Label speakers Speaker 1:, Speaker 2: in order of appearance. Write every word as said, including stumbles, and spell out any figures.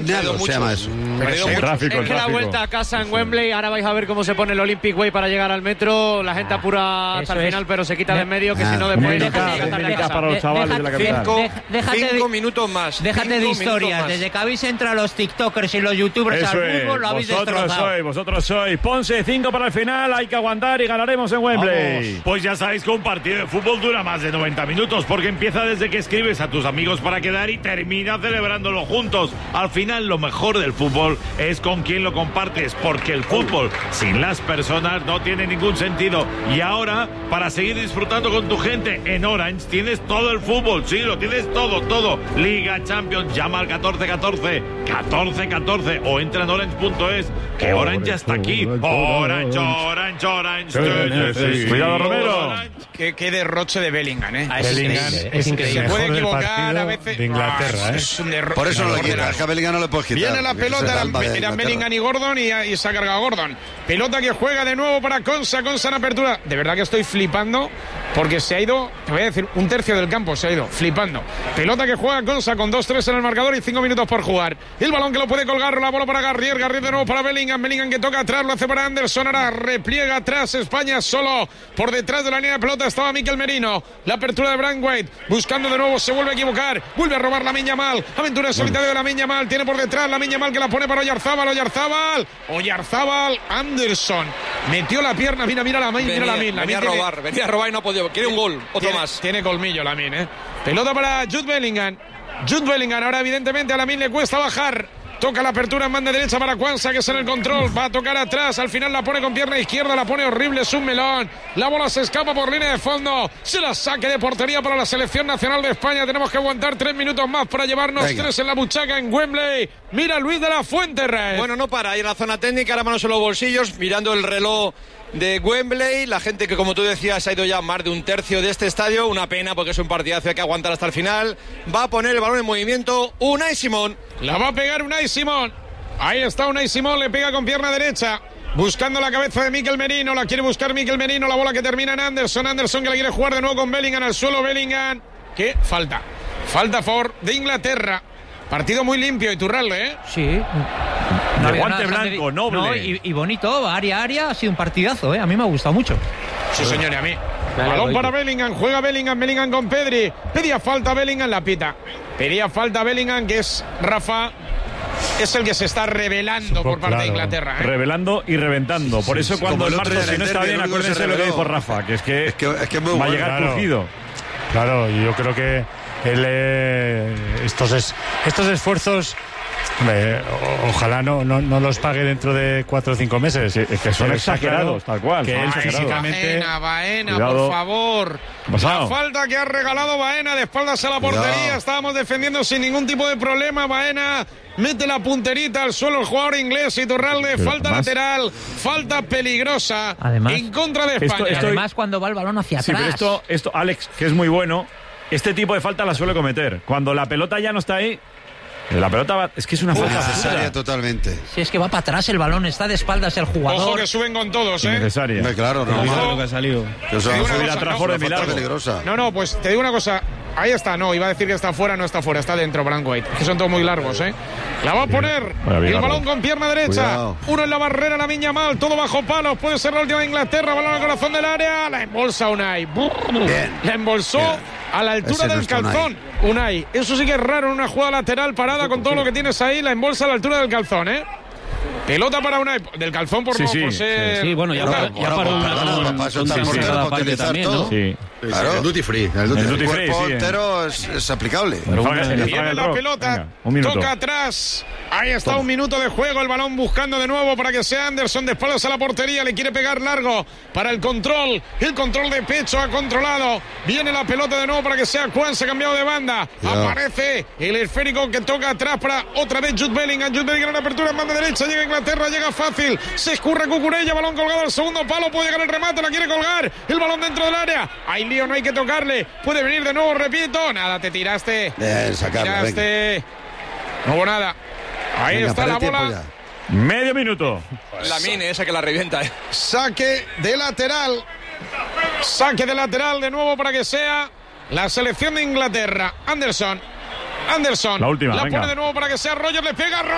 Speaker 1: Indignado se llama eso.
Speaker 2: Pero sí, tráfico, es que la vuelta a casa en Wembley, ahora vais a ver cómo se pone el Olympic Way para llegar al metro. La gente apura hasta el final, pero se quita de en medio, que si no después
Speaker 3: para los chavales de la capital.
Speaker 4: Cinco minutos más.
Speaker 3: Déjate de historias. Desde que habéis entrado los tiktokers y los youtubers al fútbol, lo habéis destrozado.
Speaker 5: Vosotros sois, vosotros sois. Ponce, cinco para el final, hay que aguantar y ganaremos en Wembley.
Speaker 6: Vamos. Pues ya sabéis que un partido de fútbol dura más de noventa minutos, porque empieza desde que escribes a tus amigos para quedar y termina celebrándolo juntos. Al final, lo mejor del fútbol es con quien lo compartes, porque el fútbol sin las personas no tiene ningún sentido. Y ahora, para seguir disfrutando con tu gente, en Orange tienes todo el fútbol, sí, lo tienes todo, todo. Liga, Champions, llama al catorce catorce, catorce catorce o entra en orange punto es, que Orange ya está aquí. Orange, Orange, Orange.
Speaker 5: Cuidado, Romero.
Speaker 4: Qué, qué derroche de Bellingham, ¿eh?
Speaker 3: Ah, es
Speaker 4: Bellingham
Speaker 3: increíble, es increíble.
Speaker 4: Se puede equivocar a veces.
Speaker 7: De Inglaterra,
Speaker 4: ah,
Speaker 7: ¿eh?
Speaker 4: Es un derro-
Speaker 1: Por eso no le quitas, que a Bellingham no le puedes quitar.
Speaker 4: Viene la pelota, eran, eran Bellingham y Gordon y, y se ha cargado Gordon. Pelota que juega de nuevo para Konsa, Konsa en apertura. De verdad que estoy flipando porque se ha ido, te voy a decir, un tercio del campo se ha ido, flipando. Pelota que juega Konsa con dos tres en el marcador y cinco minutos por jugar. El balón que lo puede colgar, la bola para Garrier, Garrier de nuevo para Bellingham, Bellingham que toca atrás, lo hace para Anderson, ahora repliega atrás España solo. Por detrás de la línea de pelota estaba Mikel Merino. La apertura de Braithwaite, buscando de nuevo, se vuelve a equivocar, vuelve a robar Lamine Yamal. Aventura en solitario de Lamine Yamal, tiene por detrás Lamine Yamal que la pone para Oyarzábal, Oyarzábal, Oyarzábal, Anderson. Metió la pierna, mira, mira Lamine, mira Lamine.
Speaker 8: Venía a robar, tiene, venía a robar y no ha podido. Quiere un gol, otro
Speaker 4: tiene,
Speaker 8: más.
Speaker 4: Tiene colmillo Lamine, ¿eh? Pelota para Jude Bellingham. Jude Bellingham, ahora evidentemente a Lamine le cuesta bajar. Toca la apertura en banda derecha para Kwanza, que es en el control. Va a tocar atrás. Al final la pone con pierna izquierda. La pone horrible. Es un melón. La bola se escapa por línea de fondo. Se la saque de portería para la selección nacional de España. Tenemos que aguantar tres minutos más para llevarnos Venga. tres en la buchaca en Wembley. Mira Luis de la Fuente, Rey.
Speaker 8: Bueno, no para. Ahí en la zona técnica, las manos en los bolsillos, mirando el reloj de Wembley. La gente que, como tú decías, ha ido ya más de un tercio de este estadio. Una pena porque es un partidazo, hay que aguantar hasta el final. Va a poner el balón en movimiento Unai Simón.
Speaker 4: La va a pegar Unai Simón. Ahí está Unai Simón, le pega con pierna derecha. Buscando la cabeza de Mikel Merino. La quiere buscar Mikel Merino. La bola que termina en Anderson. Anderson que la quiere jugar de nuevo con Bellingham al suelo. Bellingham. ¿Qué? Falta. Falta a favor de Inglaterra. Partido muy limpio, Iturralde, ¿eh?
Speaker 3: Sí.
Speaker 5: No de guante blanco, noble.
Speaker 3: No, y, y bonito, área, área, ha sido un partidazo, ¿eh? A mí me ha gustado mucho.
Speaker 4: Sí, señor, y a mí. Balón para Bellingham, juega Bellingham, Bellingham con Pedri. Pedía falta Bellingham, la pita. Pedía falta Bellingham, que es Rafa. Es el que se está revelando por parte claro. de Inglaterra, ¿eh?
Speaker 5: Revelando y reventando. Por eso sí, cuando el Marco, si no está bien, acuérdense lo que dijo Rafa, que es que, es que, es que va a llegar
Speaker 7: claro.
Speaker 5: crujido.
Speaker 7: Claro, y yo creo que él, eh, estos, es, estos esfuerzos eh, ojalá no, no, no los pague dentro de cuatro o cinco meses.
Speaker 5: Sí, es que son exagerados, tal cual.
Speaker 7: Que él físicamente...
Speaker 4: Baena, Baena, Cuidado. Por favor. La falta que ha regalado Baena de espaldas a la portería. Cuidado. Estábamos defendiendo sin ningún tipo de problema. Baena mete la punterita al suelo el jugador inglés Iturralde. Pero falta además, lateral, falta peligrosa además, en contra de España.
Speaker 3: Esto, esto, además cuando va el balón hacia
Speaker 5: sí,
Speaker 3: atrás.
Speaker 5: Pero esto, esto, Alex, que es muy bueno, este tipo de falta la suele cometer. Cuando la pelota ya no está ahí, la pelota va, es que es una falta
Speaker 1: necesaria totalmente.
Speaker 3: Si es que va para atrás el balón, está de espaldas el jugador.
Speaker 4: Ojo que suben con todos, ¿eh?
Speaker 5: Necesaria.
Speaker 1: Hombre, claro, no.
Speaker 5: No, que ha salido.
Speaker 1: Que
Speaker 4: cosa,
Speaker 5: no, de
Speaker 1: peligrosa.
Speaker 4: No, no, pues te digo una cosa. Ahí está, no, iba a decir que está fuera, no está fuera, está dentro Braithwaite. Que son todos muy largos, ¿eh? La va a poner. Bueno, el balón con pierna derecha. Cuidado. Uno en la barrera, Lamine Yamal, todo bajo palos. Puede ser la última de Inglaterra. Balón al corazón del área. La embolsa Unai. Bien. La embolsó Bien. a la altura Ese del calzón. Unai. Unai. Eso sí que es raro en una jugada lateral parada con todo lo que tienes ahí. La embolsa a la altura del calzón, ¿eh? Pelota para Unai, del calzón por
Speaker 5: sí,
Speaker 4: no
Speaker 5: sí,
Speaker 4: por ser...
Speaker 5: Sí,
Speaker 2: sí bueno, ya, para, ya paró una
Speaker 1: parte también, ¿no?
Speaker 5: Sí.
Speaker 1: Claro.
Speaker 9: El duty free.
Speaker 1: El duty,
Speaker 5: el duty
Speaker 1: free,
Speaker 5: free
Speaker 1: sí, entero es, es aplicable.
Speaker 4: Viene la pelota, Venga, toca atrás. Ahí está, Toma. un minuto de juego. El balón buscando de nuevo para que sea Anderson de espaldas a la portería. Le quiere pegar largo para el control. El control de pecho ha controlado. Viene la pelota de nuevo para que sea Juan. Se ha cambiado de banda. Ya. Aparece el esférico que toca atrás para otra vez Jude Bellingham. Jude Bellingham en la apertura en banda derecha. Llega Inglaterra, llega fácil. Se escurre Cucurella. Balón colgado al segundo palo. Puede llegar el remate. La quiere colgar. El balón dentro del área. Hay lío, no hay que tocarle. Puede venir de nuevo, repito. Nada, te tiraste.
Speaker 1: Bien, sacarla,
Speaker 4: tiraste. Venga. No hubo nada. Ahí venga, está la bola.
Speaker 5: Medio minuto.
Speaker 8: La mine esa que la revienta. ¿eh?
Speaker 4: Saque de lateral. Saque de lateral de nuevo para que sea la selección de Inglaterra. Anderson. Anderson.
Speaker 5: La última.
Speaker 4: La
Speaker 5: venga.
Speaker 4: pone de nuevo para que sea Roger. Le pega.